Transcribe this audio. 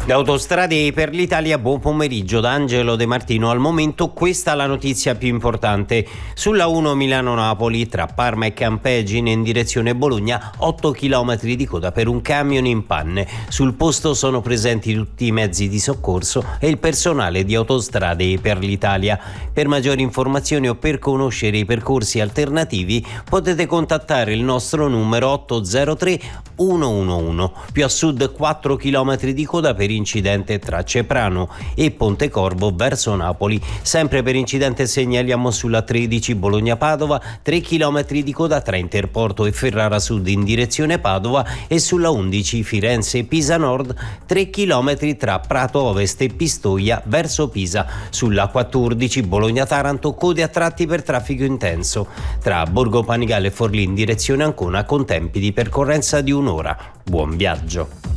Autostrade per l'Italia, buon pomeriggio da Angelo De Martino. Al momento questa è la notizia più importante. Sulla 1 Milano-Napoli tra Parma e Campegine in direzione Bologna 8 km di coda per un camion in panne. Sul posto sono presenti tutti i mezzi di soccorso e il personale di Autostrade per l'Italia. Per maggiori informazioni o per conoscere i percorsi alternativi potete contattare il nostro numero 803 111. Più a sud 4 km di coda per incidente tra Ceprano e Pontecorvo verso Napoli. Sempre per incidente segnaliamo sulla 13 Bologna-Padova 3 km di coda tra Interporto e Ferrara Sud in direzione Padova e sulla 11 Firenze-Pisa Nord 3 km tra Prato Ovest e Pistoia verso Pisa. Sulla 14 Bologna-Taranto code a tratti per traffico intenso tra Borgo Panigale e Forlì in direzione Ancona con tempi di percorrenza di un'ora. Buon viaggio.